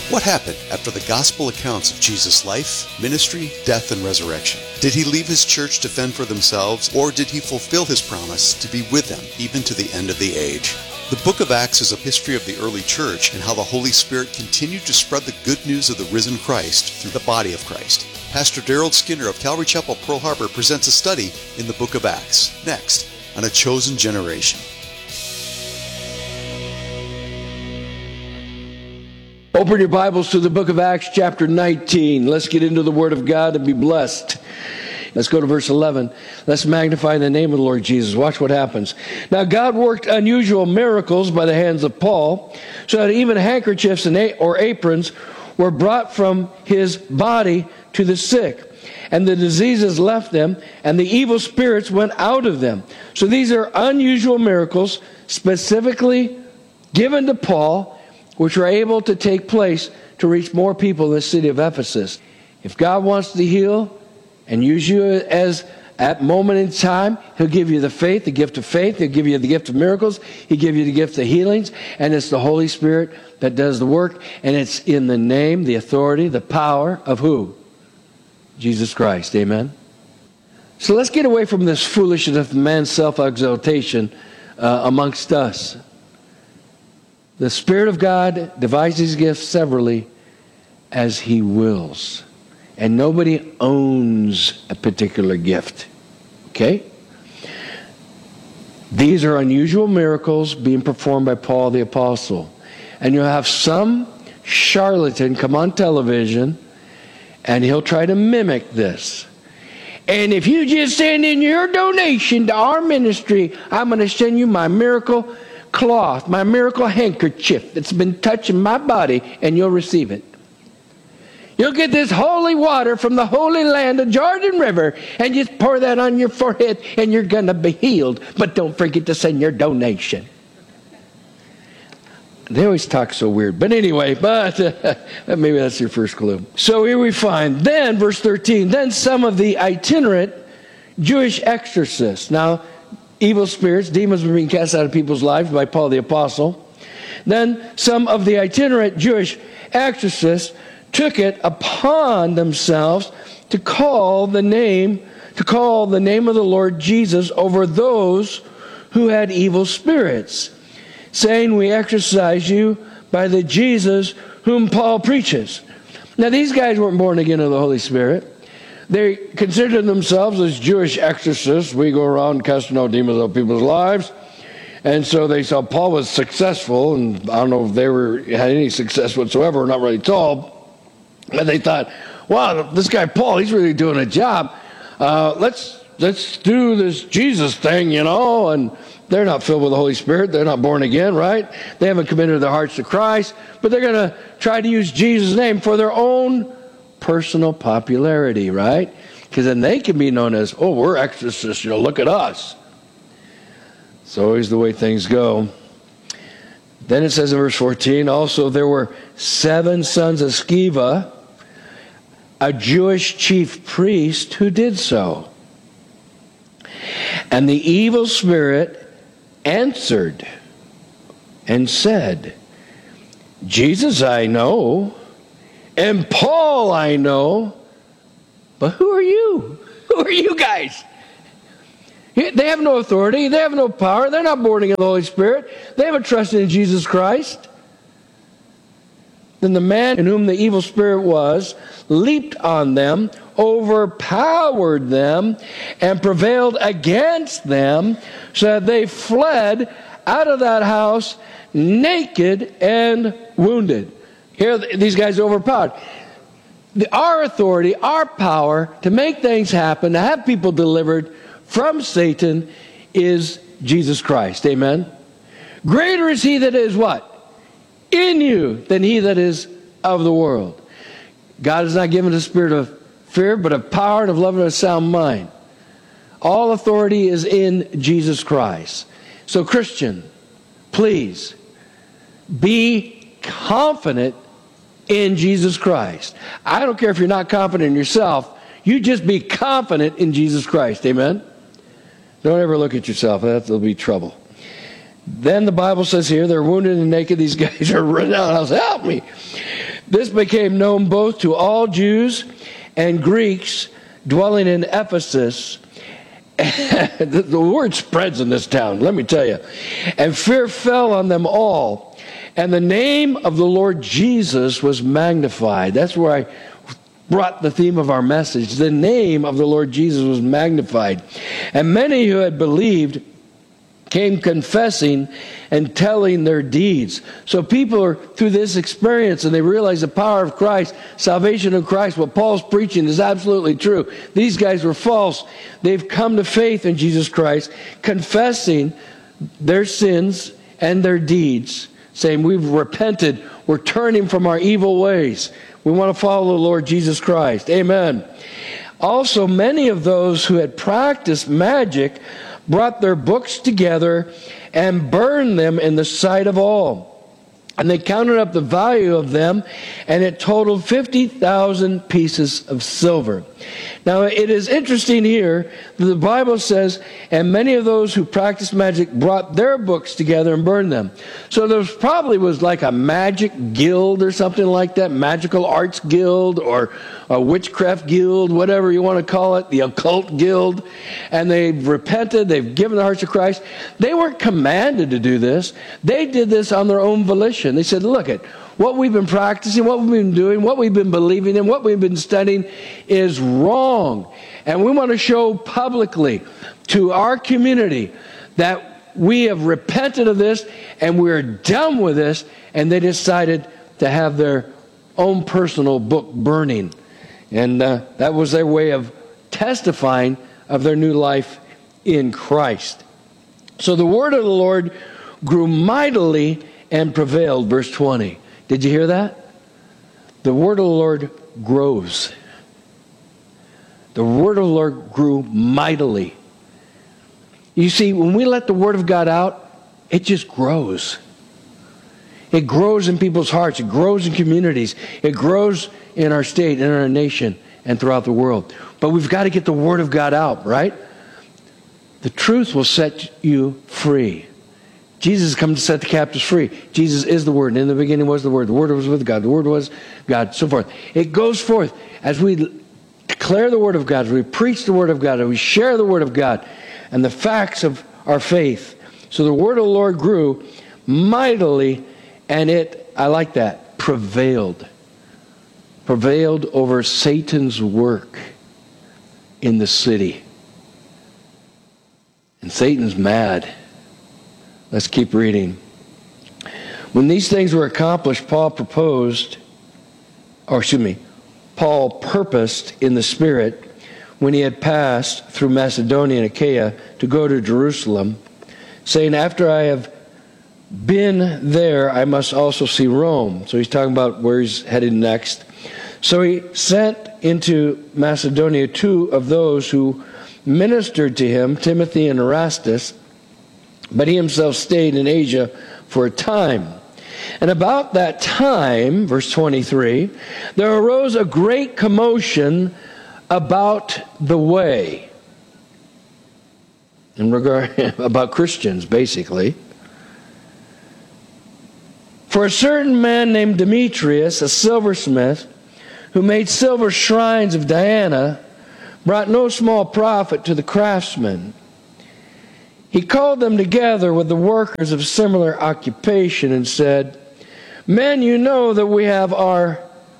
What happened after the gospel accounts of Jesus' life, ministry, death, and resurrection? Did he leave his church to fend for themselves, or did he fulfill his promise to be with them even to the end of the age? The book of Acts is a history of the early church and how the Holy Spirit continued to spread the good news of the risen Christ through the body of Christ. Pastor Daryl Skinner of Calvary Chapel, Pearl Harbor presents a study in the book of Acts, next on A Chosen Generation. Open your Bibles to the book of Acts, chapter 19. Let's get into the Word of God and be blessed. Let's go to verse 11. Let's magnify the name of the Lord Jesus. Watch what happens. Now God worked unusual miracles by the hands of Paul, so that even handkerchiefs or aprons were brought from his body to the sick. And the diseases left them, and the evil spirits went out of them. So these are unusual miracles specifically given to Paul, which are able to take place to reach more people in the city of Ephesus. If God wants to heal and use you as at moment in time, he'll give you the faith, the gift of faith. He'll give you the gift of miracles. He'll give you the gift of healings. And it's the Holy Spirit that does the work. And it's in the name, the authority, the power of who? Jesus Christ. Amen? So let's get away from this foolishness of man's self-exaltation amongst us. The Spirit of God divides his gifts severally as he wills. And nobody owns a particular gift. Okay? These are unusual miracles being performed by Paul the Apostle. And you'll have some charlatan come on television and he'll try to mimic this. And if you just send in your donation to our ministry, I'm going to send you my miracle cloth, my miracle handkerchief that's been touching my body, and you'll receive it. You'll get this holy water from the holy land of Jordan River, and just pour that on your forehead, and you're going to be healed. But don't forget to send your donation. They always talk so weird. But anyway, maybe that's your first clue. So here we find, then, verse 13, then some of the itinerant Jewish exorcists. Now, evil spirits, demons were being cast out of people's lives by Paul the Apostle. Then some of the itinerant Jewish exorcists took it upon themselves to call the name of the Lord Jesus over those who had evil spirits, saying, we exorcise you by the Jesus whom Paul preaches. Now these guys weren't born again of the Holy Spirit. They considered themselves as Jewish exorcists. We go around casting out demons out of people's lives. And so they saw Paul was successful, and I don't know if they had any success whatsoever, we're not really told. But they thought, wow, this guy Paul, he's really doing a job. Let's do this Jesus thing, and they're not filled with the Holy Spirit. They're not born again, right? They haven't committed their hearts to Christ, but they're going to try to use Jesus' name for their own personal popularity, right? Because then they can be known as, oh, we're exorcists, look at us. It's always the way things go. Then it says in verse 14, also there were 7 sons of Sceva, a Jewish chief priest, who did so. And the evil spirit answered and said, Jesus I know, and Paul I know, but who are you? Who are you guys? They have no authority. They have no power. They're not born again of the Holy Spirit. They haven't trusted in Jesus Christ. Then the man in whom the evil spirit was leaped on them, overpowered them, and prevailed against them, so that they fled out of that house naked and wounded. Here, these guys are overpowered. Our authority, our power to make things happen, to have people delivered from Satan is Jesus Christ. Amen? Greater is he that is what? In you than he that is of the world. God has not given us a spirit of fear, but of power and of love and of a sound mind. All authority is in Jesus Christ. So Christian, please be confident in Jesus Christ. I don't care if you're not confident in yourself. You just be confident in Jesus Christ. Amen? Don't ever look at yourself. That'll be trouble. Then the Bible says here, they're wounded and naked. These guys are running out of the house. Help me. This became known both to all Jews and Greeks dwelling in Ephesus. The word spreads in this town, let me tell you. And fear fell on them all. And the name of the Lord Jesus was magnified. That's where I brought the theme of our message. The name of the Lord Jesus was magnified. And many who had believed came confessing and telling their deeds. So people are through this experience and they realize the power of Christ, salvation in Christ. What Paul's preaching is absolutely true. These guys were false. They've come to faith in Jesus Christ, confessing their sins and their deeds, saying we've repented, we're turning from our evil ways. We want to follow the Lord Jesus Christ. Amen. Also, many of those who had practiced magic brought their books together and burned them in the sight of all. And they counted up the value of them, and it totaled 50,000 pieces of silver. Now, it is interesting here that the Bible says, and many of those who practiced magic brought their books together and burned them. So there probably was like a magic guild or something like that, magical arts guild or a witchcraft guild, whatever you want to call it, the occult guild. And they've repented, they've given their hearts to Christ. They weren't commanded to do this. They did this on their own volition. They said, look at what we've been practicing, what we've been doing, what we've been believing in, what we've been studying is wrong. And we want to show publicly to our community that we have repented of this and we're done with this. And they decided to have their own personal book burning. And that was their way of testifying of their new life in Christ. So the word of the Lord grew mightily and prevailed. Verse 20. Did you hear that? The word of the Lord grows. The word of the Lord grew mightily. You see, when we let the word of God out, it just grows. It grows in people's hearts. It grows in communities. It grows in our state, in our nation, and throughout the world. But we've got to get the word of God out, right? The truth will set you free. Jesus has come to set the captives free. Jesus is the Word. And in the beginning was the Word. The Word was with God. The Word was God, so forth. It goes forth as we declare the Word of God, as we preach the Word of God, as we share the Word of God and the facts of our faith. So the Word of the Lord grew mightily, and it, I like that, prevailed. Prevailed over Satan's work in the city. And Satan's mad. Let's keep reading. When these things were accomplished, Paul purposed in the Spirit, when he had passed through Macedonia and Achaia, to go to Jerusalem, saying, after I have been there, I must also see Rome. So he's talking about where he's headed next. So he sent into Macedonia 2 of those who ministered to him, Timothy and Erastus, but he himself stayed in Asia for a time. And about that time, verse 23, there arose a great commotion about the way. In regard about Christians, basically. For a certain man named Demetrius, a silversmith, who made silver shrines of Diana, brought no small profit to the craftsmen. He called them together with the workers of similar occupation and said, men, you know that we have our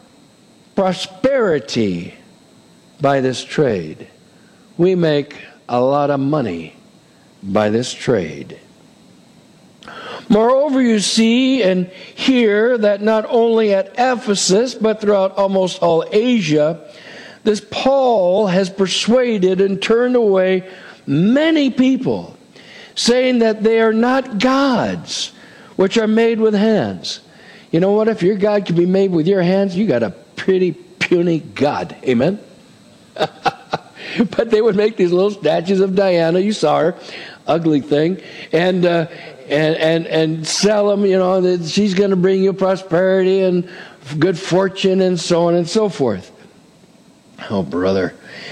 prosperity by this trade. We make a lot of money by this trade. Moreover, you see and hear that not only at Ephesus, but throughout almost all Asia, this Paul has persuaded and turned away many people, saying that they are not gods, which are made with hands. You know what? If your God can be made with your hands, you got a pretty puny God. Amen? But they would make these little statues of Diana. You saw her. Ugly thing. And sell them, you know, that she's going to bring you prosperity and good fortune and so on and so forth. Oh, brother.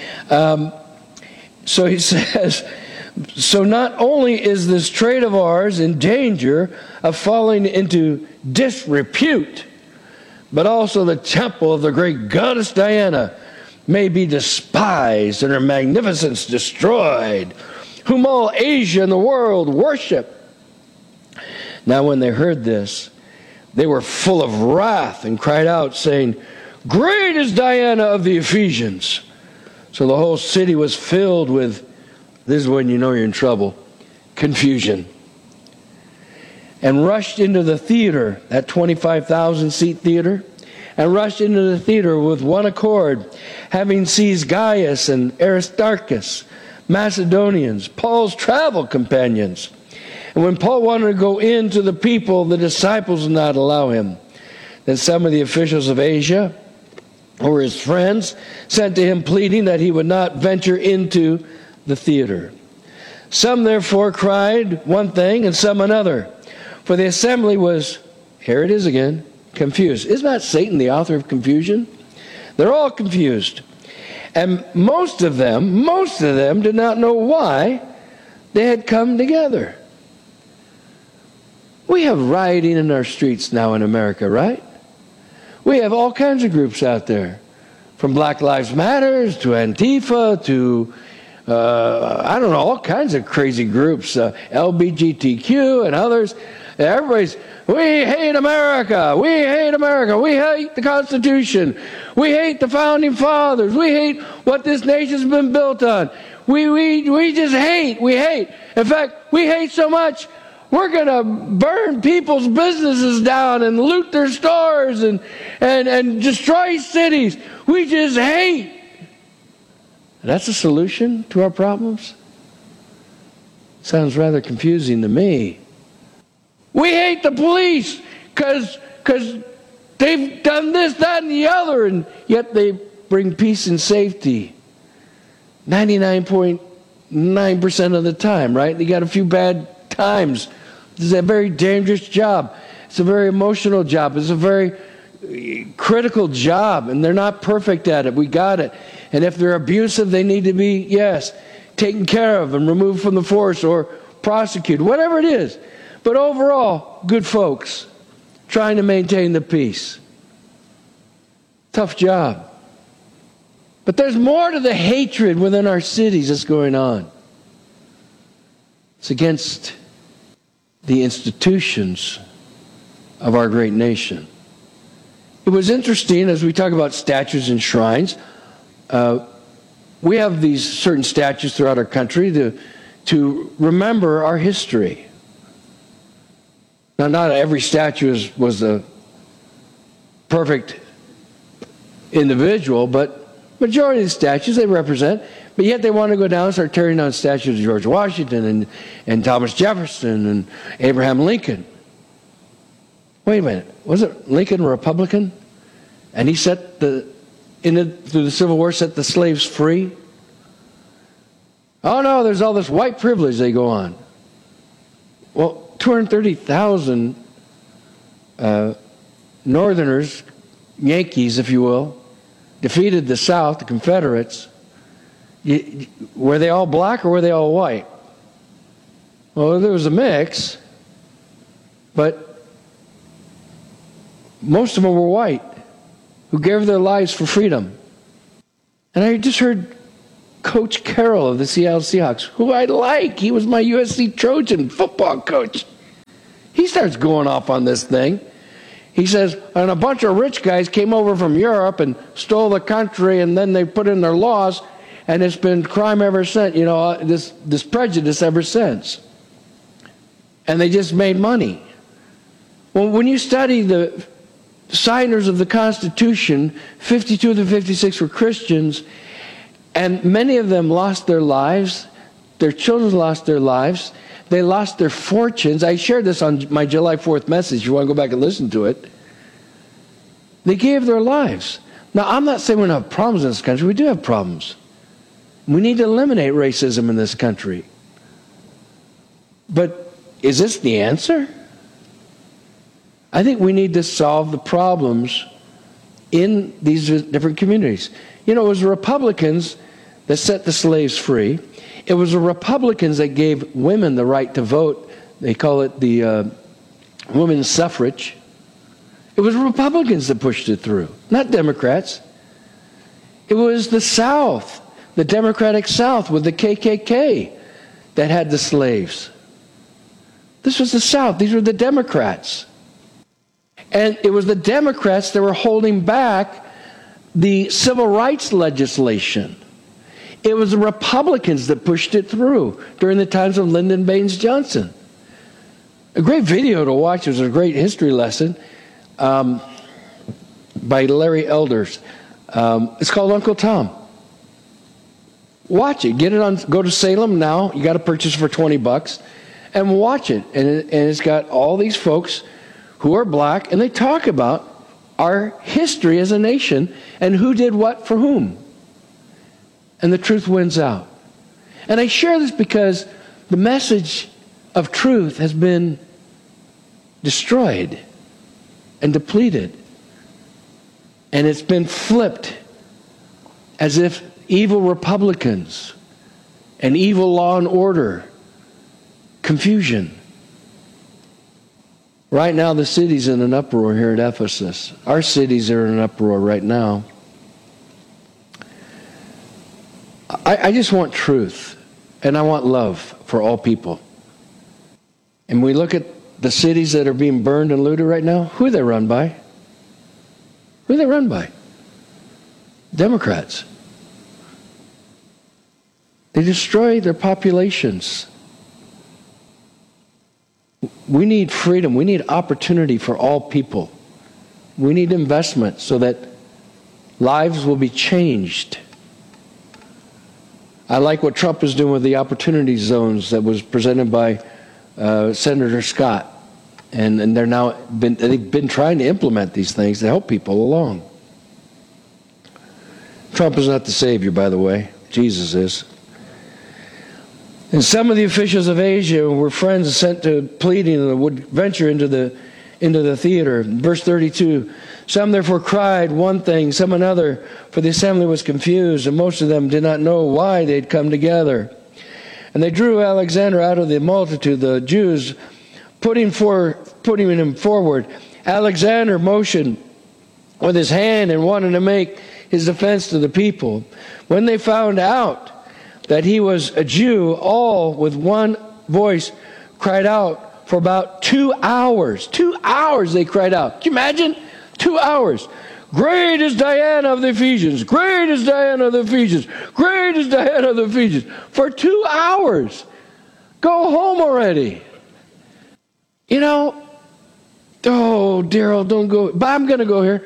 So he says, so not only is this trade of ours in danger of falling into disrepute, but also the temple of the great goddess Diana may be despised and her magnificence destroyed, whom all Asia and the world worship." Now when they heard this, they were full of wrath and cried out, saying, "Great is Diana of the Ephesians." So the whole city was filled with, this is when you know you're in trouble, confusion, and rushed into the theater, that 25,000-seat theater, and rushed into the theater with one accord, having seized Gaius and Aristarchus, Macedonians, Paul's travel companions. And when Paul wanted to go in to the people, the disciples would not allow him. Then some of the officials of Asia, who were his friends, sent to him pleading that he would not venture into the theater. Some therefore cried one thing and some another, for the assembly was, here it is again, confused. Isn't that Satan, the author of confusion? They're all confused. And most of them did not know why they had come together. We have rioting in our streets now in America, right? We have all kinds of groups out there, from Black Lives Matter to Antifa to, all kinds of crazy groups, LGBTQ and others. Everybody's, we hate America, we hate America, we hate the Constitution, we hate the Founding Fathers, we hate what this nation's been built on. We just hate, we hate. In fact, we hate so much, we're going to burn people's businesses down and loot their stores and destroy cities. We just hate. That's a solution to our problems? Sounds rather confusing to me. We hate the police because they've done this, that, and the other, and yet they bring peace and safety 99.9% of the time, right? They got a few bad times. This is a very dangerous job. It's a very emotional job. It's a very critical job, and they're not perfect at it. We got it. And if they're abusive, they need to be, taken care of and removed from the force or prosecuted, whatever it is. But overall, good folks trying to maintain the peace. Tough job. But there's more to the hatred within our cities that's going on. It's against the institutions of our great nation. It was interesting, as we talk about statues and shrines, we have these certain statues throughout our country to remember our history. Now, not every statue was a perfect individual, but majority of the statues they represent. But yet they want to go down and start tearing down statues of George Washington and Thomas Jefferson and Abraham Lincoln. Wait a minute. Was Lincoln a Republican? And he through the Civil War, set the slaves free? Oh no, there's all this white privilege they go on. Well, 230,000 Northerners, Yankees, if you will, defeated the South, the Confederates. Were they all black or were they all white? Well, there was a mix, but most of them were white, who gave their lives for freedom. And I just heard Coach Carroll of the Seattle Seahawks, who I like. He was my USC Trojan football coach. He starts going off on this thing. He says, and a bunch of rich guys came over from Europe and stole the country, and then they put in their laws, and it's been crime ever since, this prejudice ever since. And they just made money. Well, when you study the signers of the Constitution, 52 of the 56 were Christians, and many of them lost their lives. Their children lost their lives. They lost their fortunes. I shared this on my July 4th message. If you want to go back and listen to it. They gave their lives. Now, I'm not saying we don't have problems in this country. We do have problems. We need to eliminate racism in this country. But is this the answer? I think we need to solve the problems in these different communities. It was the Republicans that set the slaves free. It was the Republicans that gave women the right to vote. They call it the women's suffrage. It was Republicans that pushed it through, not Democrats. It was the South, the Democratic South with the KKK that had the slaves. This was the South. These were the Democrats. And it was the Democrats that were holding back the civil rights legislation. It was the Republicans that pushed it through during the times of Lyndon Baines Johnson. A great video to watch. It was a great history lesson by Larry Elders. It's called Uncle Tom. Watch it. Get it on. Go to Salem now. You got to purchase it for $20 and watch it. And it's got all these folks who are black, and they talk about our history as a nation and who did what for whom. And the truth wins out. And I share this because the message of truth has been destroyed and depleted. And it's been flipped as if evil Republicans and evil law and order, confusion. Right now the city's in an uproar here at Ephesus. Our cities are in an uproar right now. I just want truth, and I want love for all people. And we look at the cities that are being burned and looted right now, who are they run by? Who are they run by? Democrats. They destroy their populations. We need freedom. We need opportunity for all people. We need investment so that lives will be changed. I like what Trump is doing with the opportunity zones that was presented by Senator Scott. And they've been trying to implement these things to help people along. Trump is not the savior, by the way. Jesus is. And some of the officials of Asia were friends sent to pleading and would venture into the theater. Verse 32, some therefore cried one thing, some another, for the assembly was confused, and most of them did not know why they had come together. And they drew Alexander out of the multitude, the Jews, putting him forward. Alexander motioned with his hand and wanted to make his defense to the people. When they found out that he was a Jew, all with one voice cried out for about 2 hours. 2 hours they cried out. Can you imagine? 2 hours. Great is Diana of the Ephesians. Great is Diana of the Ephesians. Great is Diana of the Ephesians. For 2 hours. Go home already. You know, oh, Daryl, don't go. But I'm going to go here.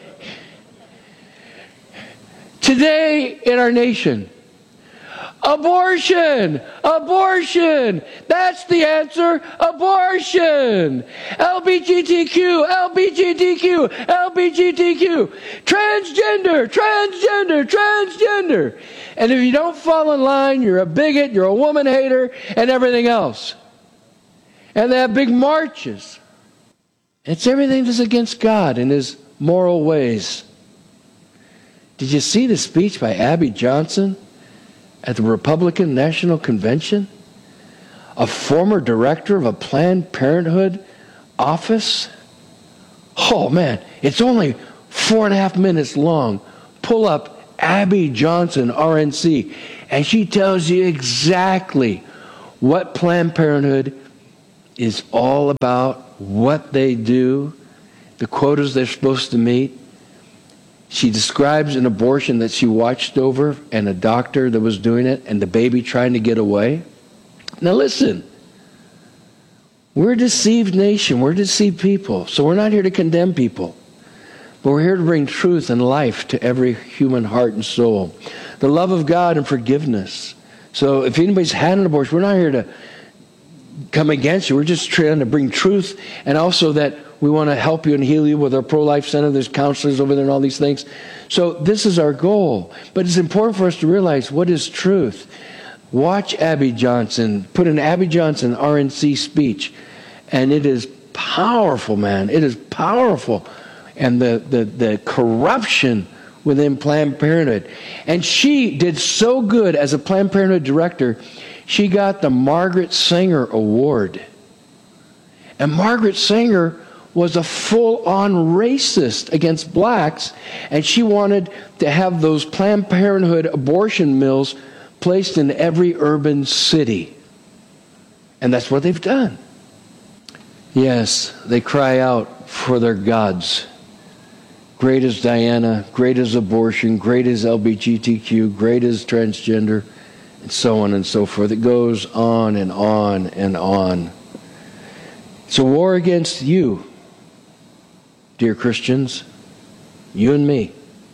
Today in our nation, abortion, abortion. That's the answer. Abortion. LGBTQ, LGBTQ, LGBTQ. Transgender, transgender, transgender. And if you don't fall in line, you're a bigot, you're a woman hater, and everything else. And they have big marches. It's everything that's against God and His moral ways. Did you see the speech by Abby Johnson at the Republican National Convention? A former director of a Planned Parenthood office? Oh man, it's only 4.5 minutes long. Pull up Abby Johnson, RNC, and she tells you exactly what Planned Parenthood is all about, what they do, the quotas they're supposed to meet. She describes an abortion that she watched over and a doctor that was doing it and the baby trying to get away. Now listen, we're a deceived nation. We're a deceived people. So we're not here to condemn people. But we're here to bring truth and life to every human heart and soul. The love of God and forgiveness. So if anybody's had an abortion, we're not here to come against you. We're just trying to bring truth, and also that we want to help you and heal you with our pro-life center. There's counselors over there and all these things. So this is our goal. But it's important for us to realize what is truth. Watch Abby Johnson. Put an Abby Johnson RNC speech. And it is powerful, man. It is powerful. And the corruption within Planned Parenthood. And she did so good as a Planned Parenthood director, she got the Margaret Sanger Award. And Margaret Sanger was a full-on racist against blacks, and she wanted to have those Planned Parenthood abortion mills placed in every urban city. And that's what they've done. Yes, they cry out for their gods. Great is Diana, great is abortion, great is LGBTQ, great is transgender, and so on and so forth. It goes on and on and on. It's a war against you, dear Christians, you and me.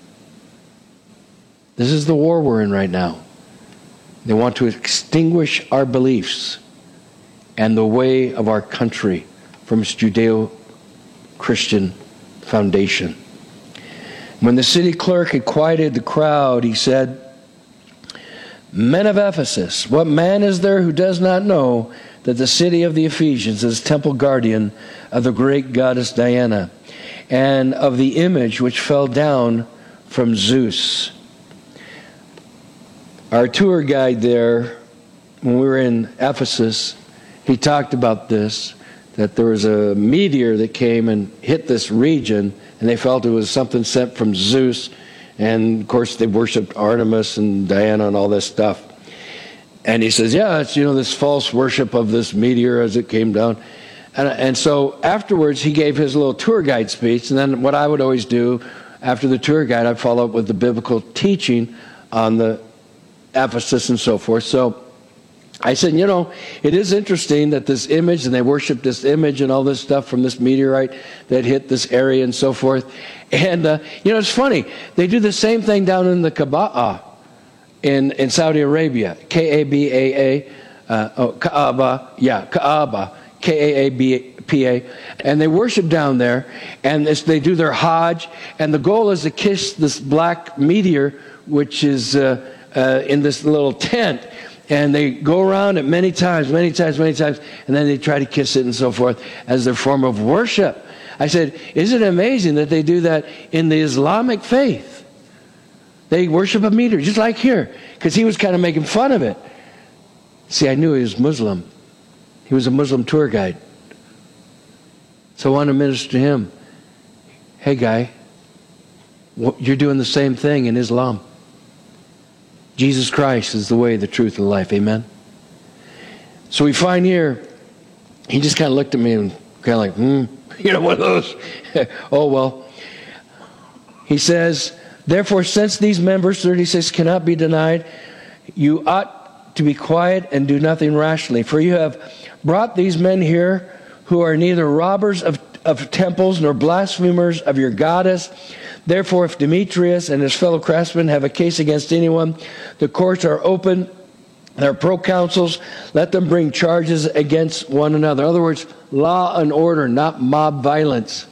This is the war we're in right now. They want to extinguish our beliefs and the way of our country from its Judeo-Christian foundation. When the city clerk had quieted the crowd, he said, "Men of Ephesus, what man is there who does not know that the city of the Ephesians is temple guardian of the great goddess Diana, and of the image which fell down from Zeus?" Our tour guide there, when we were in Ephesus, he talked about this, that there was a meteor that came and hit this region, and they felt it was something sent from Zeus. And, of course, they worshipped Artemis and Diana and all this stuff. And he says, yeah, it's, this false worship of this meteor as it came down. And so afterwards, he gave his little tour guide speech. And then what I would always do after the tour guide, I'd follow up with the biblical teaching on the Ephesus and so forth. So I said, it is interesting that this image, and they worship this image and all this stuff from this meteorite that hit this area and so forth. And, it's funny. They do the same thing down in the Kaaba in Saudi Arabia. Kaaba. Kaaba. Yeah, Kaaba. Kaaba. And they worship down there. And they do their Hajj. And the goal is to kiss this black meteor, which is in this little tent. And they go around it many times, and then they try to kiss it and so forth as their form of worship. I said, isn't it amazing that they do that in the Islamic faith? They worship a meteor, just like here, because he was kind of making fun of it. See, I knew he was Muslim. He was a Muslim tour guide. So I wanted to minister to him. Hey, guy, you're doing the same thing in Islam. Jesus Christ is the way, the truth, and the life. Amen? So we find here, he just kind of looked at me and kind of like, one of those. Oh, well. He says, therefore, since these men, verse 36, cannot be denied, you ought to be quiet and do nothing rashly. For you have brought these men here who are neither robbers of temples nor blasphemers of your goddess. Therefore, if Demetrius and his fellow craftsmen have a case against anyone, the courts are open. There are proconsuls. Let them bring charges against one another. In other words, law and order, not mob violence.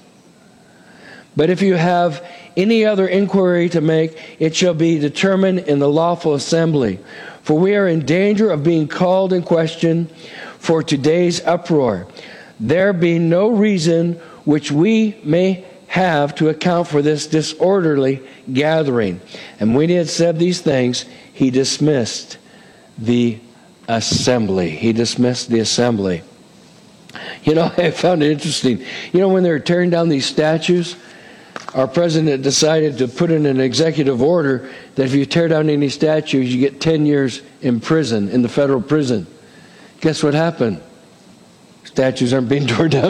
But if you have any other inquiry to make, it shall be determined in the lawful assembly. For we are in danger of being called in question for today's uproar, there being no reason which we may have to account for this disorderly gathering. And when he had said these things, he dismissed the assembly. He dismissed the assembly. I found it interesting. When they were tearing down these statues, our president decided to put in an executive order that if you tear down any statues, you get 10 years in prison, in the federal prison. Guess what happened? Statues aren't being torn down